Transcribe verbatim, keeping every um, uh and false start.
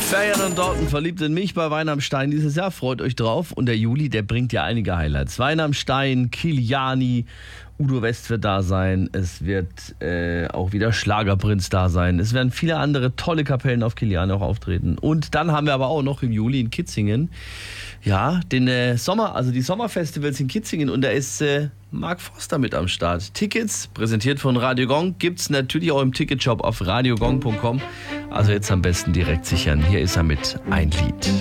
Ferian und Dalton, verliebt in mich bei Wein am Stein dieses Jahr. Freut euch drauf. Und der Juli, der bringt ja einige Highlights. Wein am Stein, Kiliani, Udo West wird da sein. Es wird äh, auch wieder Schlagerprinz da sein. Es werden viele andere tolle Kapellen auf Kiliani auch auftreten. Und dann haben wir aber auch noch im Juli in Kitzingen, ja, den äh, Sommer, also die Sommerfestivals in Kitzingen. Und da ist äh, Mark Forster mit am Start. Tickets, präsentiert von Radio Gong, gibt's natürlich auch im Ticketshop auf radiogong punkt com. Also jetzt am besten direkt sichern. Hier ist er mit Ein Lied.